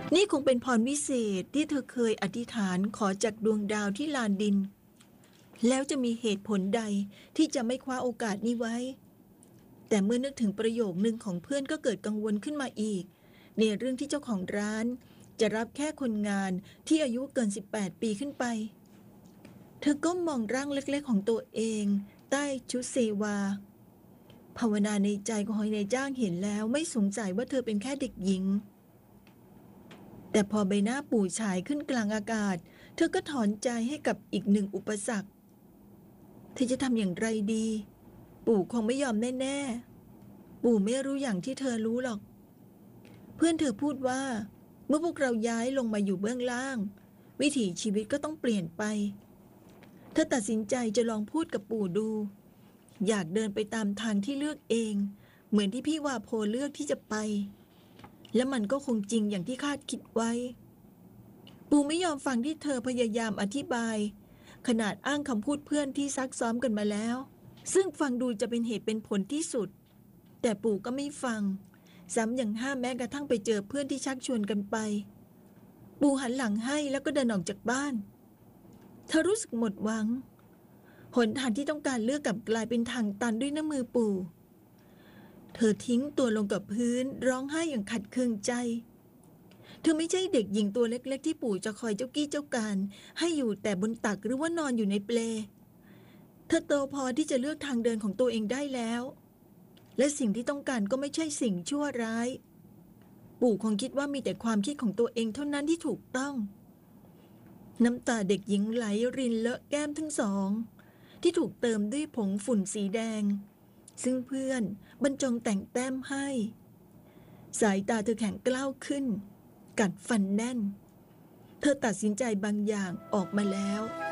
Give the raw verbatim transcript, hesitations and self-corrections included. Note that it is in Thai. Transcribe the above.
นี่คงเป็นพรวิเศษที่เธอเคยอธิษฐานขอจากดวงดาวที่ลานดินแล้วจะมีเหตุผลใดที่จะไม่คว้าโอกาสนี้ไว้แต่เมื่อนึกถึงประโยคนึงของเพื่อนก็เกิดกังวลขึ้นมาอีกในเรื่องที่เจ้าของร้านจะรับแค่คนงานที่อายุเกินสิบแปดปีขึ้นไปเธอก็มองร่างเล็กๆของตัวเองใต้ชุดเซวาภาวนาในใจของนายจ้างเห็นแล้วไม่สงสัยว่าเธอเป็นแค่เด็กหญิงแต่พอใบหน้าปู่ฉายขึ้นกลางอากาศเธอก็ถอนใจให้กับอีกหนึ่งอุปสรรคเธอจะทำอย่างไรดีปู่คงไม่ยอมแน่ๆปู่ไม่รู้อย่างที่เธอรู้หรอกเพื่อนเธอพูดว่าเมื่อพวกเราย้ายลงมาอยู่เบื้องล่างวิถีชีวิตก็ต้องเปลี่ยนไปเธอตัดสินใจจะลองพูดกับปู่ดูอยากเดินไปตามทางที่เลือกเองเหมือนที่พี่วาโพเลือกที่จะไปและมันก็คงจริงอย่างที่คาดคิดไว้ปู่ไม่ยอมฟังที่เธอพยายามอธิบายขนาดอ้างคำพูดเพื่อนที่ซักซ้อมกันมาแล้วซึ่งฟังดูจะเป็นเหตุเป็นผลที่สุดแต่ปู่ก็ไม่ฟังซ้ำยังห้ามแม้กระทั่งไปเจอเพื่อนที่ชักชวนกันไปปู่หันหลังให้แล้วก็เดินออกจากบ้านเธอรู้สึกหมดหวังหนทางที่ต้องการเลือกกลับกลายเป็นทางตันด้วยน้ำมือปู่เธอทิ้งตัวลงกับพื้นร้องไห้อย่างขัดเคืองใจเธอไม่ใช่เด็กหญิงตัวเล็กๆที่ปู่จะคอยเจ้ากี้เจ้าการให้อยู่แต่บนตักหรือว่านอนอยู่ในเปลเธอโตพอที่จะเลือกทางเดินของตัวเองได้แล้วและสิ่งที่ต้องการก็ไม่ใช่สิ่งชั่วร้ายปู่คงคิดว่ามีแต่ความคิดของตัวเองเท่านั้นที่ถูกต้องน้ำตาเด็กหญิงไหลรินเลอะแก้มทั้งสองที่ถูกเติมด้วยผงฝุ่นสีแดงซึ่งเพื่อนบรรจงแต่งแต้มให้สายตาเธอแข็งกร้าวขึ้นกัดฟันแน่นเธอตัดสินใจบางอย่างออกมาแล้ว